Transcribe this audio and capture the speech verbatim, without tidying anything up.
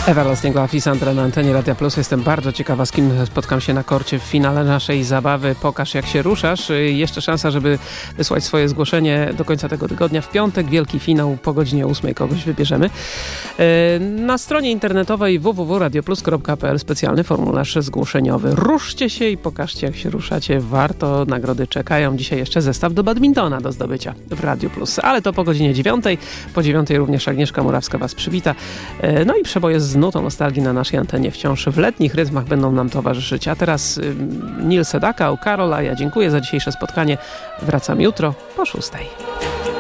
Everlasting Love i Sandra na antenie Radia Plus. Jestem bardzo ciekawa, z kim spotkam się na korcie w finale naszej zabawy. Pokaż, jak się ruszasz. Jeszcze szansa, żeby wysłać swoje zgłoszenie do końca tego tygodnia. W piątek wielki finał po godzinie ósmej kogoś wybierzemy. Na stronie internetowej w w w kropka radioplus kropka p l specjalny formularz zgłoszeniowy. Ruszcie się i pokażcie, jak się ruszacie. Warto, nagrody czekają. Dzisiaj jeszcze zestaw do badmintona do zdobycia w Radio Plus. Ale to po godzinie dziewiątej. Po dziewiątej również Agnieszka Murawska was przywita. No i przeboje z nutą nostalgii na naszej antenie wciąż w letnich rytmach będą nam towarzyszyć. A teraz y, Neil Sedaka, Karol, a ja dziękuję za dzisiejsze spotkanie. Wracam jutro po szóstej.